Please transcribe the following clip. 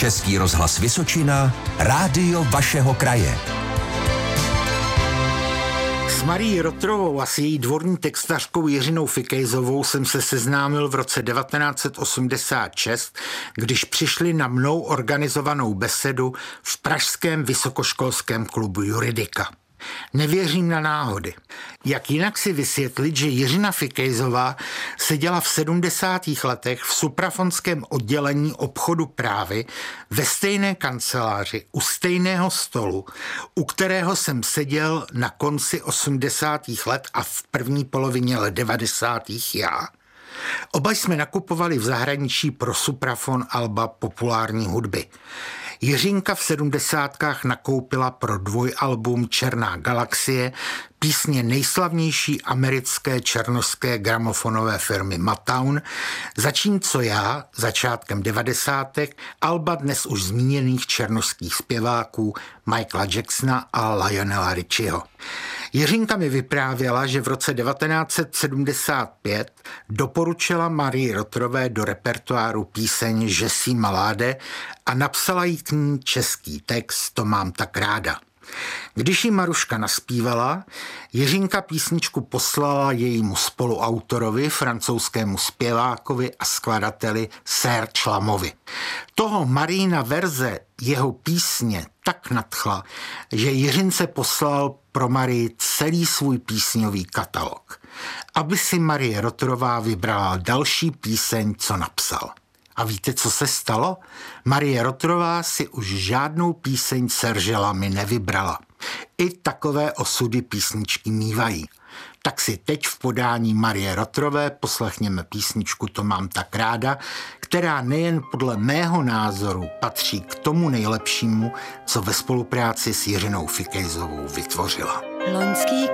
Český rozhlas Vysočina, rádio vašeho kraje. S Marií Rotrovou a s její dvorní textařkou Jiřinou Fikejzovou jsem se seznámil v roce 1986, když přišli na mnou organizovanou besedu v pražském vysokoškolském klubu Juridika. Nevěřím na náhody. Jak jinak si vysvětlit, že Jiřina Fikejzová seděla v 70. letech v suprafonském oddělení obchodu právy ve stejné kanceláři u stejného stolu, u kterého jsem seděl na konci 80. let a v první polovině let 90. já. Oba jsme nakupovali v zahraničí pro suprafon alba populární hudby. Jiřinka v 70. nakoupila pro dvojalbum Černá galaxie písně nejslavnější americké černošské gramofonové firmy Motown, zatímco já začátkem 90. alba dnes už zmíněných černošských zpěváků Michaela Jacksona a Lionela Richieho. Jiřinka mi vyprávěla, že v roce 1975 doporučila Marii Rotrové do repertoáru píseň Že jsi maláde a napsala jí k ní český text To mám tak ráda. Když jí Maruška naspívala, Jiřinka písničku poslala jejímu spoluautorovi, francouzskému zpěvákovi a skladateli Serge Lamovi. Toho Marína verze jeho písně tak nadchla, že Jiřince poslal pro Marii celý svůj písňový katalog, aby si Marie Rotrová vybrala další píseň, co napsal. A víte, co se stalo? Marie Rotrová si už žádnou píseň Serge Lamy nevybrala. I takové osudy písničky mívají. Tak si teď v podání Marie Rotrové poslechněme písničku To mám tak ráda, která nejen podle mého názoru patří k tomu nejlepšímu, co ve spolupráci s Jiřinou Fikejzovou vytvořila. Loňský